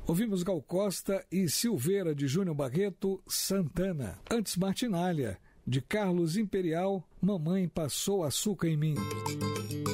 Ouvimos Gal Costa e Silveira, de Júnior Barreto, Santana. Antes, Martinalha, de Carlos Imperial, Mamãe Passou Açúcar em Mim.